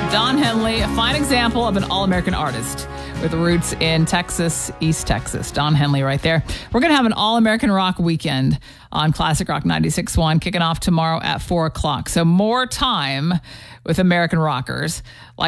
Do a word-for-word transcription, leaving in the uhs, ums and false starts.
Don Henley, a fine example of an all-American artist with roots in Texas, East Texas. Don Henley right there. We're going to have an all-American rock weekend on Classic Rock ninety-six point one, kicking off tomorrow at four o'clock. So more time with American rockers like